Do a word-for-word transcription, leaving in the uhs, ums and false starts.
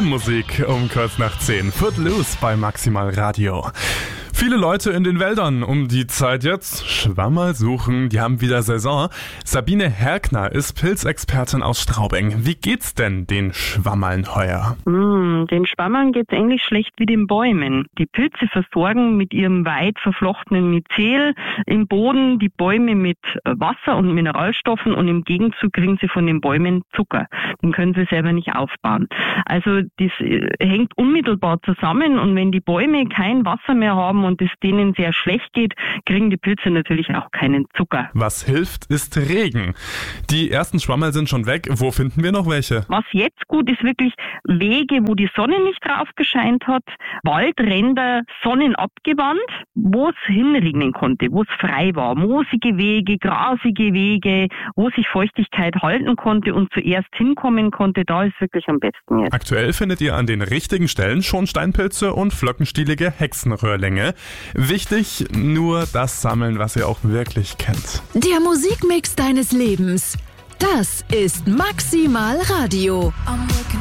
Filmmusik um kurz nach zehn. Footloose bei Maximal Radio. Viele Leute in den Wäldern um die Zeit jetzt. Schwammerl suchen, die haben wieder Saison. Sabine Herkner ist Pilzexpertin aus Straubing. Wie geht's denn den Schwammerln heuer? Mm, den Schwammerln geht's ähnlich schlecht wie den Bäumen. Die Pilze versorgen mit ihrem weit verflochtenen Myzel im Boden die Bäume mit Wasser und Mineralstoffen und im Gegenzug kriegen sie von den Bäumen Zucker. Den können sie selber nicht aufbauen. Also das hängt unmittelbar zusammen und wenn die Bäume kein Wasser mehr haben und es denen sehr schlecht geht, kriegen die Pilze natürlich auch keinen Zucker. Was hilft, ist Regen. Die ersten Schwammerl sind schon weg. Wo finden wir noch welche? Was jetzt gut ist, wirklich Wege, wo die Sonne nicht drauf gescheint hat, Waldränder sonnenabgewandt, wo es hinregnen konnte, wo es frei war, moosige Wege, grasige Wege, wo sich Feuchtigkeit halten konnte und zuerst hinkommen konnte, da ist wirklich am besten jetzt. Aktuell findet ihr an den richtigen Stellen schon Steinpilze und flockenstielige Hexenröhrlinge. Wichtig, nur das sammeln, was ihr auch wirklich kennt. Der Musikmix deines Lebens. Das ist Maximal Radio.